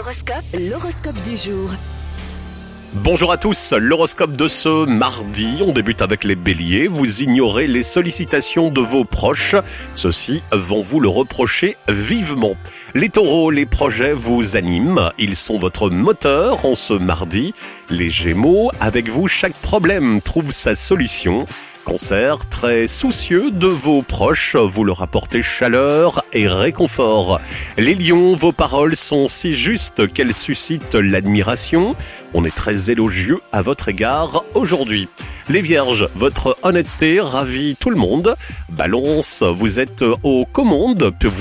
L'horoscope du jour. Bonjour à tous, l'horoscope de ce mardi, on débute avec les béliers. Vous ignorez les sollicitations de vos proches, ceux-ci vont vous le reprocher vivement. Les taureaux, les projets vous animent, ils sont votre moteur en ce mardi. Les gémeaux, avec vous, chaque problème trouve sa solution. Cancer, très soucieux de vos proches, vous leur apportez chaleur et réconfort. Les lions, vos paroles sont si justes qu'elles suscitent l'admiration. On est très élogieux à votre égard aujourd'hui. Les vierges, votre honnêteté ravit tout le monde. Balance, vous êtes aux commandes.